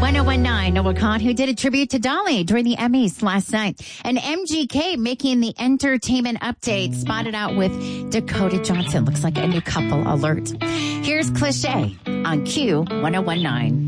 1019, Noah Kahn, who did a tribute to Dolly during the Emmys last night. And MGK making the entertainment update, spotted out with Dakota Johnson. Looks like a new couple alert. Here's Cliché on Q1019.